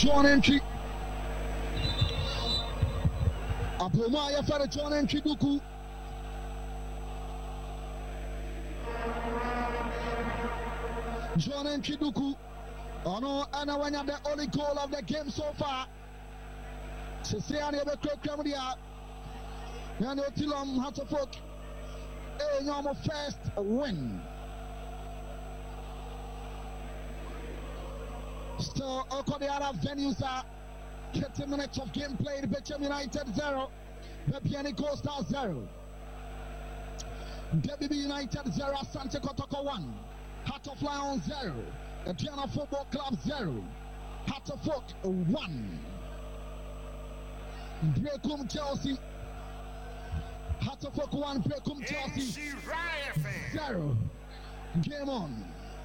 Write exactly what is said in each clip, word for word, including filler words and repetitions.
John entry. Apomaya for the John entry Duku. John entry Duku. Oh no, and when you have the only goal of the game so far. Sisiani be Kramudia. Yano Tilom Hatafok. A normal first win. Still, all the other venues are thirty minutes of game played. Bechem United zero. Bepiani Costa zero. D B B United zero. Asante Kotoko one. Heart of Lions zero. Diana Football Club zero. Heart of Folk one. Brecum Chelsea. Heart of Folk one. Brecum Chelsea zero. Game on.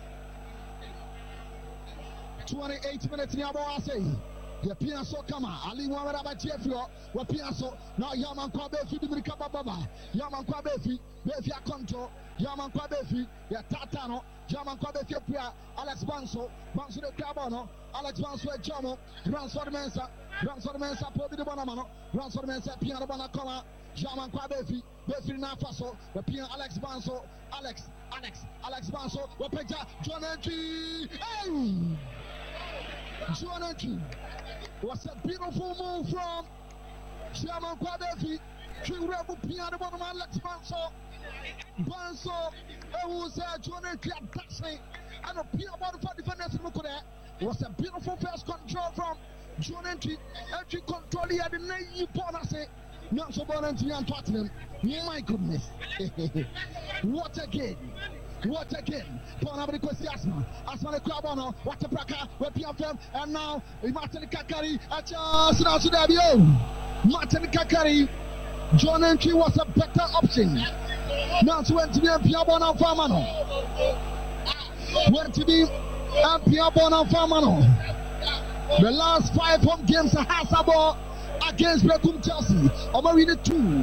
twenty-eight minutes in Yabo say. The Piasso Kama, Ali Muhammad Abachefio, where Piasso, now Yaman Kwabefi, Dimika Baba, Yaman Kwabefi, Befia Conto, Yaman Kwabefi, Yatatano, Yaman Kwabefi, Alex Banso, Banso de Cabono, Alex Banso, Jamo, Ransford Mensa, Ransford Mensa, Pobi de Bonamano, Ransford Mensa, Piano Bonacoma, Yaman Kwabefi, Befi Nafaso, the Pian Alex Banso, Alex, Alex, Alex Banso, Wapeja, John Entry, hey! John Entry was a beautiful move from Shaman Kwadefi. King Rebel Piano Bottom Alex Banso. Banso, who said John Entry attacking and a piano bottom for defenders in Mukode. Was a beautiful first control from John Entry. Entry control here, the name you say. Not so bon Entry and Tottenham. My goodness. What a game. What again? Ponabri Kosiasma, Asma Krabono, what a braka, where P F M, and now Martin Kakari, Achas now to Dabio. Martin Kakari, John Entry was a better option. Now to went to be a Piabona Famano. Went to be a Piabona Famano. The last five home games are Hasabo against Brecum Chelsea. Omarina two.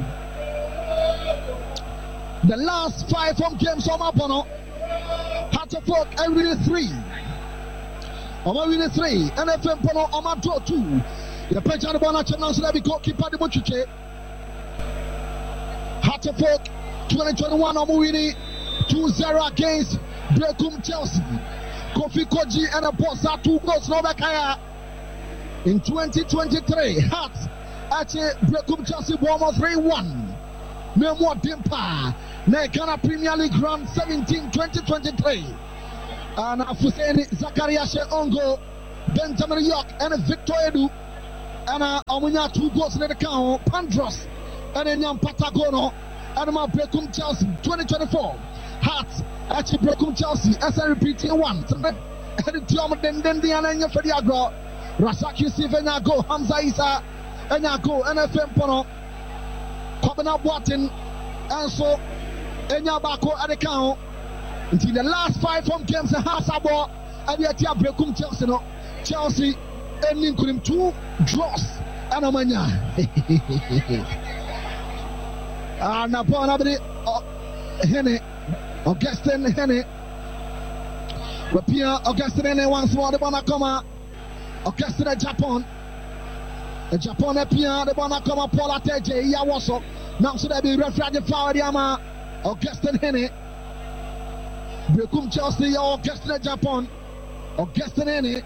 The last five home games on Mapono had to fuck every three. Omarina three, N F M Pono, Omar draw two. The Pechana Bonacha now should have been goalkeeper the Buchiche. Had to fuck twenty twenty-one Omarini two zero against Brecum Chelsea. Kofi Koji and a Bossa two goals no Bakaya. In twenty twenty-three, Hearts at Brecum Chelsea Bournemouth three one. No more Dimpa. Na Ghana Premier League round seventeen twenty twenty-three. And Afuseni Zakaria Ongo, Benjamin York, and Victor Edu. And Amunya two goals in the count, Pandros, and then Yam Patagono, and my Brecum Chelsea twenty twenty-four. Hearts actually Brecum Chelsea, as I repeat in one. And the Tiom Den Den Diana Fediago, Rasaki Sivena go, Hamza Isa, and I go, N F M Pono, Kobana Boatin, and so. Enya Bako at the count until the last five home games and Hasabo and yet you Brecum Chelsea no Chelsea ending him two draws and Amanya. And upon Abdi Henny Augustin Henny Rapia Augustin Henny once more the Bonacoma Augustin Japan Japan Apia the Bonacoma Paula Teje Yawaso now so that be referred for the Ama Augustin Henny, Brecum Chelsea, Augustin Japan, Augustin Henny,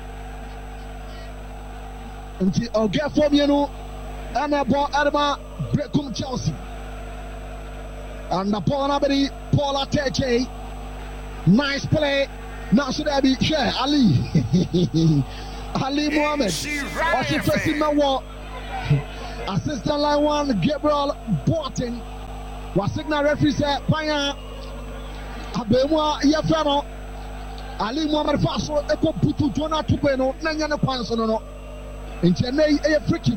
and the Augustin and the ball Adama, Brecum Chelsea, and the ball Abedi, Paula Teche, nice play. Now should I be share Ali, Ali Mohammed, also facing my wall, assistant line one, Gabriel Boating. Wasigna referee said, Paya Abemwa Yafano Ali Muhammad Faso, Eco Putu, Jonah Tupeno, Nanyana Pansono, in Chennai, a free kick.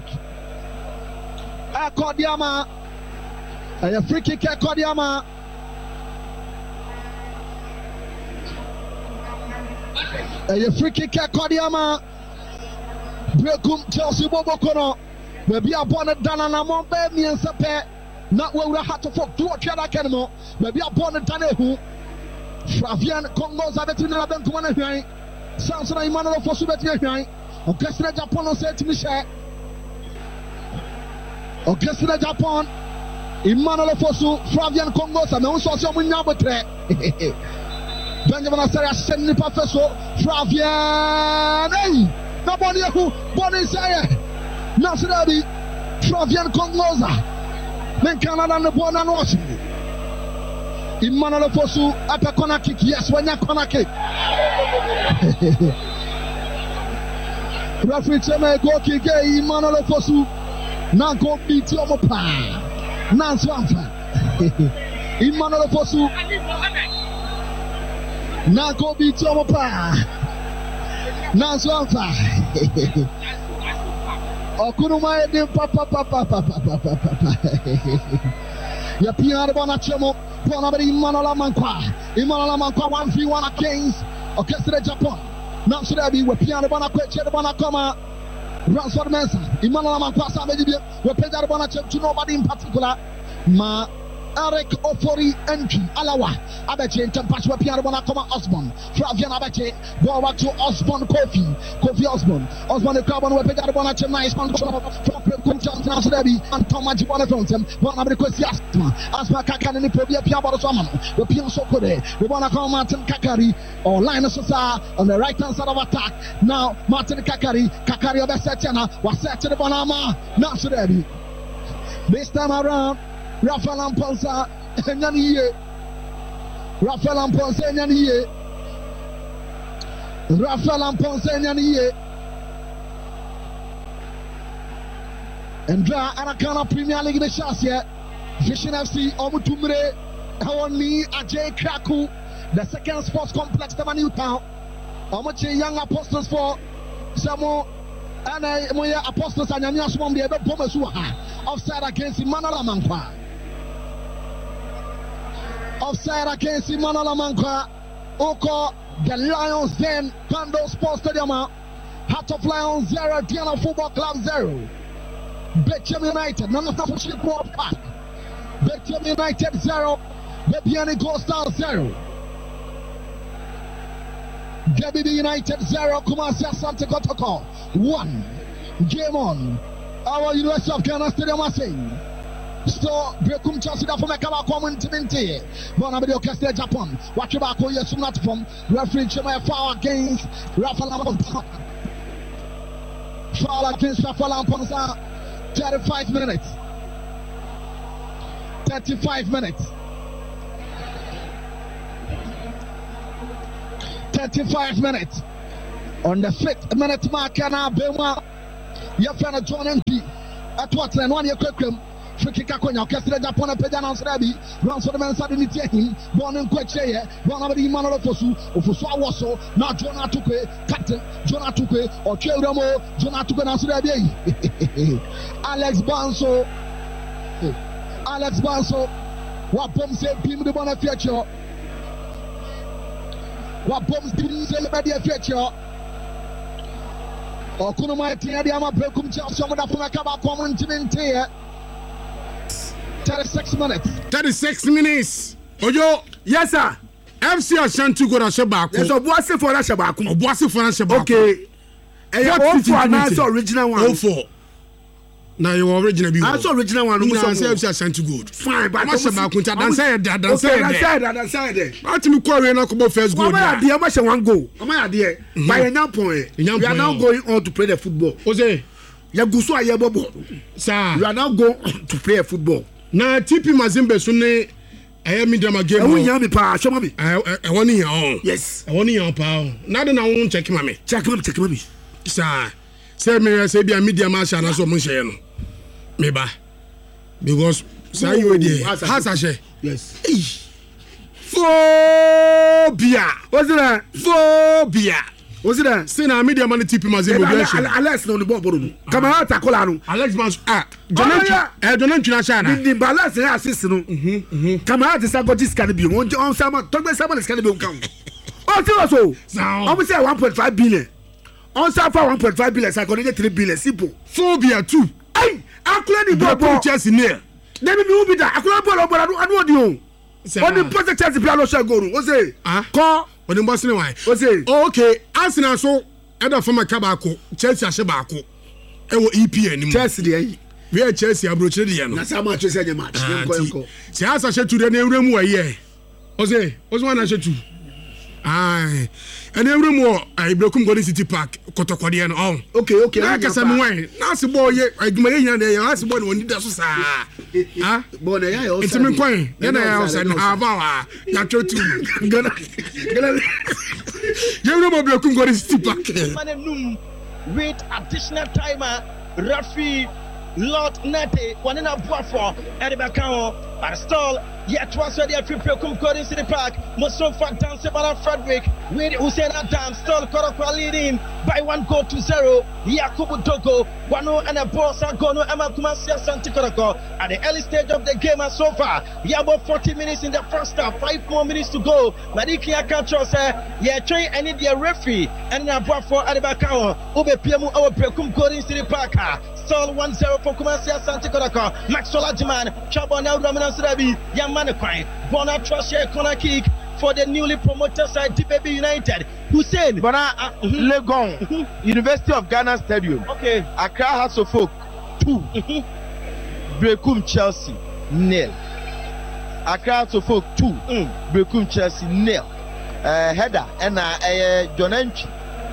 A Kodiama, a free kick, a Kodiama. A free kick, a Kodiama. Brecum Chelsea Bobokono, maybe a bonnet Dana Namon, me and Sape. Not where we had to fuck to a Chada Canemo, maybe upon the Tanehu, Flavian Congos are the two of them to one. Sounds like Emmanuel for Subet. Orchestra Japan on said to me share. Orchestra Japan Emmanuel Fosu Flavian Congo sa me unso so munya botre. Benjamin Asare aseni professor Flavian. Hey! Na boni ehu boni say. Na sirabi Flavian Congoza. Men Canada ne bona no osi. Emmanuel Fosu apa corner kick. Yes, when ya corner kick. Referee Cheme go kick Emmanuel Fosu. Na go beat omo pa. Na so amfa. Emmanuel Fosu. Na go beat omo pa. Na so amfa. Okunuma ede papa papa papa papa papa. Ya piano bona chemo. Bona bari Emmanuel Mankwa. Emmanuel Mankwa one v one against Orchestra Japan. Now should I be we piano bona kweche bona koma. Ransford Mensah, Emmanuel Mampasa, maybe we pay that one to nobody in particular. Ma Eric Ofori entry, Alawa, Abeche, Tempachwa Piano Bonacoma Osborne, Flavian Abeche, go back to Osborne Kofi, Kofi Osborne, Osborne the Carbon, we pay that one at nice man from Kumcham Nasrebi, and Thomas Jibana from them, one of the questions Asma, Asma Kakan and the Probia Piabaro Saman, the Pian Sokode, we want to call Martin Kakari or Linus Sosa on the right hand side of attack. Now, Martin Kakari, Kakari of Setana was set to the Bonama, Nasrebi. This time around. Rafael Amponsa Nyaniye Rafael Amponsa Nyaniye Rafael Amponsa Nyaniye Ndra Arakana Premier League the Shasia Vision F C Omutumre Hawani Ajay Kraku the second sports complex the Newtown Omuche Young Apostles for Samo and Moya Apostles and Yanya Swam the Ebe Pomasuha offside against Emmanuel Mankwa. Offside against Emmanuel Mankwa. Oko, the Lions Den, Kando Sports Stadium. Heart of Lions zero, Diana Football Club zero. Betchem United, none of the Fuship World Park. Betchem United zero, Bebiani Ghost Town zero. Gabi United zero, Kumasi Asante Kotoko one. Game on. Our University of Ghana Stadium was saying. So, Brekum Chelsea for Mekaba community. Bonabidi Orchestra Japan. Watch your back, yes, not from referee Chema foul against Rafael Amponsa. Foul against Rafael Amponsa. thirty-five minutes. thirty-five minutes. thirty-five minutes. On the fifth minute mark, now Bema. Your friend John M P at what and one year quick Frikika Konya, Orchestra Japan, Pedana Srabi, runs for the man suddenly taking, born in Queche, born over the Emmanuel Fosu, Ofusu Waso, now Jonah Tuke, Captain, Jonah Tuke, or Cheuramo, Jonah Tuke Nasrabi, Alex Banso, Alex Banso, what bombs say, Pim the Bona future, what bombs didn't say about the future. Okunuma tia di ama Brekum Chelsea omo da funa kaba community thirty-six minutes. thirty-six minutes. Ojo, yes sir. F C Ashanti go na Shebako. Yes, Obuasi for na Shebako. Obuasi for na Shebako. Okay. Eh, oh for na so original one. oh four. Na your original be. I saw original one. No say F C Ashanti good. Fine, but Shebako nta dan say there, dan say there. Dan say there, dan say there. Ati mi kwa we na ko first goal. Am there, am one goal. Am there. By a young point. We are now going on to play the football. Ose. Ya gusu aye bobo. Sir. We are now going to play football. Na T P Mazembe so ne eh mi drama game. E won yan mi pa, show me. Eh e won yan. Yes. E won yan pa. Na de na won check ma me. Check me, check me. Sir. Say me say bia media ma sha na so mo share no. Me ba. Because say you dey. Has a share. Yes. Phobia. What's that? Phobia. What's that? Say na media man T P Mazembe be share. Alex no the ball boru. Come on tackle anu. Alex man ah. Jonathan eh Jonathan sha na. The balance na assist no. Mhm mhm. Come on this got this can be. On on sama talk about sama this can be on count. Oh so so. I'm say one point five billion. On sa for one point five billion, I connect three billion simple. Phobia too. Hey, akula ni ball Chelsea near. Let me be with that. Akula ball ball anu anu odi o. On the project Chelsea play no share goal. O say. Ah. Ko on the boss ni why? O say. Okay, Arsenal so ɛda fama ka baako Chelsea ahye baako ɛwɔ E P L nim Chelsea de ayi we Chelsea abrochire de no na sa ma Chelsea nya match nko nko se asa hye tu de na ewura mu wa ye ose ose wana hye tu ai ene ewura mu Ibrahim Golden City Park kotokode no oh okay okay na ka sa me wan na se boy ye adwuma ye nya de ye na se boy no ni da so sa ha boy na ya yo sa ntimi kwan ye na ya sa na ba wa ya chotu gana gana ewura mu Ibrahim Golden City Park with additional timer referee Lord Nate one in a buffalo at the back but still yet was ready at Prekum Golden City Park Mustafa Dance Bala Frederick with Hussein Adam still Korokwa leading by one goal to zero Yakubu Dogo one and a boss Gono Emma Kumasia Santi Koroko at the early stage of the game and so far yeah about forty minutes in the first half five more minutes to go Madiki Akacho say yeah train any the referee and a buffalo at the back Ube Piemu our Prekum Golden City Park still one zero for Kumasia Santi Koroko Maxwell Ajiman Chabo now dominance Rabi Yamane Bona Trashe corner kick for the newly promoted side D B B United Hussein Bona uh, mm-hmm. Legon University of Ghana Stadium okay Accra House of Folk two Brekum Chelsea nil Accra House of Folk two mm. Brekum Chelsea nil uh, header and uh, John Entry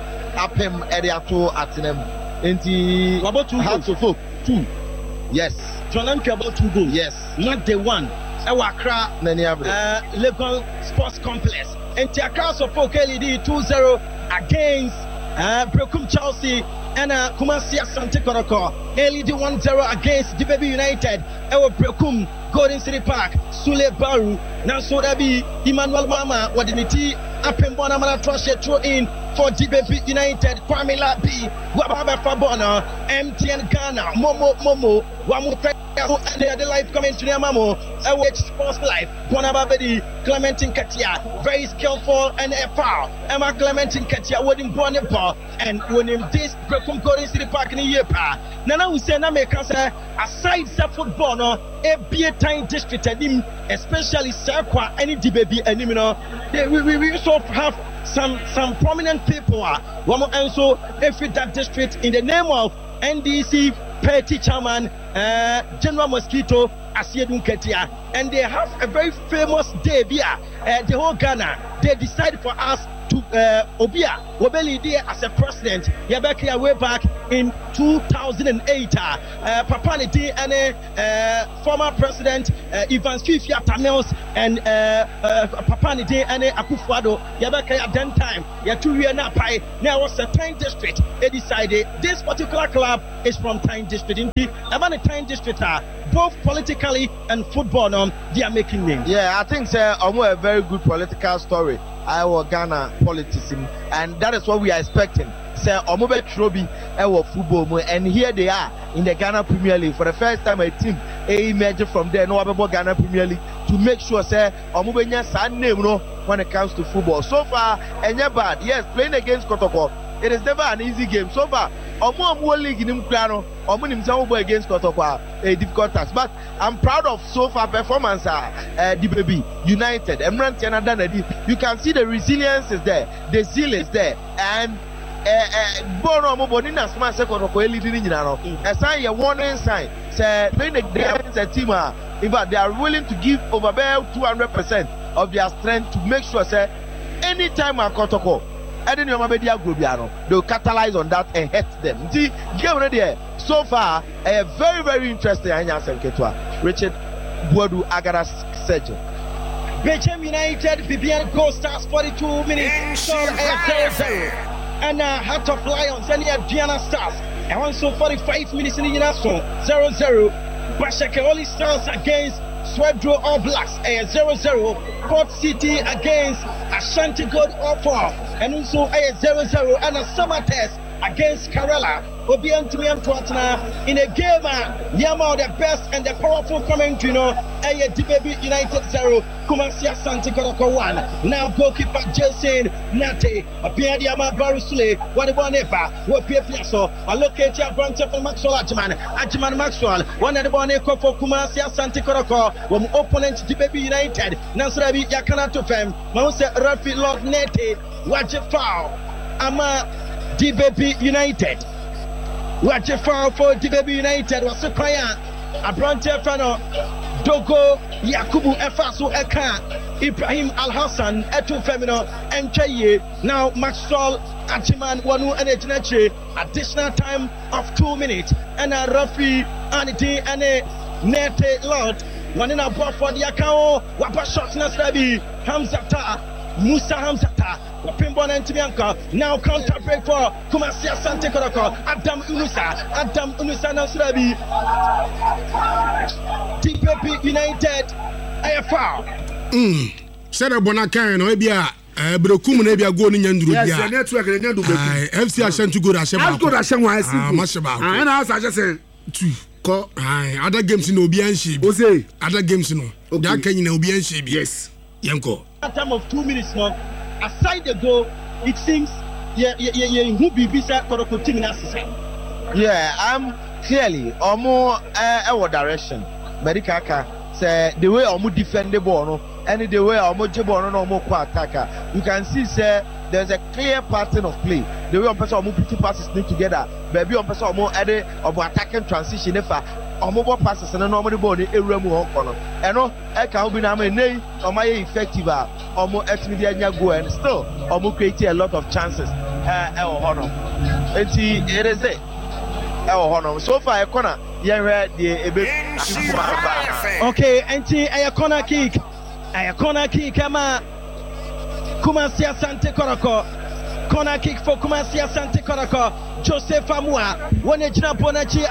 Apem Eriato Atenem Enti about two House of Folk two yes John Entry about two goals yes not the one Accra uh, Legon Sports Complex and Accra support L E D two zero against uh, Brekum Chelsea and uh, Kumasi Asante Koroko L E D one zero against D B B United Ewa Brekum Golden City Park Sule Baru now so that be Emmanuel Mama Wadiniti Apembona Mana Trashe throw in for D B B United Kwame Labi Wababa Fabona M T N Ghana Momo Momo Wamu and they are the live commentary Mamo Awake Sports Live Bonababedi Clementine Katia very skillful and a foul Emma Clementine Katia winning Bonnepa and winning this Brekum Golden City Park in the year pa Nana Hussein America aside the football no a be a time district especially Serqua any D B B and you know we we we also have some some prominent people are one and so every that district in the name of N D C Petty Chairman uh, General Mosquito Asiedun Ketia and they have a very famous day via uh, the whole Ghana they decide for us to uh, Obia Wobeli there as a president Yabeki way back in two thousand eight uh, Papa Nidi and uh, former president uh, Ivan Fifia Tamils and uh, uh, Papa Nidi and Akufo-Addo Yabeki at that time ya two year na pai now was a Tyne district they decided this particular club is from Tyne district in the Abane Tyne district are both politically and football um, they are making names. Yeah, I think sir almost a very good political story our Ghana politics and that is what we are expecting. Say Omobe Trobi our football and here they are in the Ghana Premier League for the first time a team a emerged from there no about Ghana Premier League to make sure say Omobe nya san name no when it comes to football. So far enya bad. Yes, playing against Kotoko it is never an easy game. So far Omo Omo League in Mkrano Omo nimsa against Kotoko a difficult task but I'm proud of so far performance uh, D B B United Emran Tiana you can see the resilience is there the zeal is there and Bono Mobonina Smart Second of leading in a sign a warning sign say playing against a team in fact they are willing to give over two hundred percent of their strength to make sure say anytime a Kotoko any your media group they'll capitalize on that and hurt them. See, get ready so far a very very interesting Richard Buadu Agara Sergio Bechem United Vivian Go Stars forty-two minutes zero zero and uh, Heart of Lions and uh, Diana Stars and also forty-five minutes in the United zero zero Bashakoli Stars against Swedro All Blacks uh, zero zero Port City against Ashanti Gold Offer and also uh, zero zero and a summer test against Karela Obian Tumian Tuatna in a game Yama the best and the powerful commentary you know a D B B United zero Kumasi Asante Koroko one now goalkeeper Jason Nate Obian Yama Barusule Wanibonepa Wopiaso allocate your branch of Maxwell Ajiman Ajiman Maxwell one and one echo for Kumasi Asante Koroko one opponent D B B United Nasrabi Yakana to Fem Mause Rafi Lord Nate Waje foul Ama D-Baby United. Watch it for for D-Baby United. What's the plan? A branch Fano Dogo Yakubu Efasu Eka Ibrahim Al Hassan Etu Femino and Chaye. Now Maxwell Achiman Wanu and Ejinache. Additional time of two minutes. And a Rafi Aniti and a Nete Lord. One in a ball for the account. Wapa shots Nasrabi Hamzata Musa Hamzata. Pimbon and Tibianka. Now counter break for Kumasi Asante Koroko. Adam Unusa. Adam Unusa Nasrabi. D-Baby United. A foul. Hmm. Said a Bonacan or Ebia. Brokum and Ebia going in Yandru. Yes, network and F C Ashanti good as I've got a shame. I see much about. And I just say two. Other games in Obian sheep. Other games in that can in Obian sheep. Yes. Yanko. A time of two minutes now. Aside the goal, it seems yeah yeah yeah yeah who be bisa Koroko team in assistant. Yeah, I'm clearly or more uh our direction. Medicaka say the way Omu defend the ball no, and the way Omu jebo no more attacker. You can see say there's a clear pattern of play. The way on person Omu put two passes linked together, baby on person Omu add of attacking transition if Omu ball passes and normally ball the area mu hono. And no, I can't be na me nay or my effective Omu etimedia go and still Omu create a lot of chances. Uh El Hono. It is it. El Hono. So far a corner, yeah, the okay, anti a corner kick. A corner kick, Emma Kumasi Asante Koroko. Corner kick for Kumasi Asante Koroko. Joseph Amua. One ejina bonachi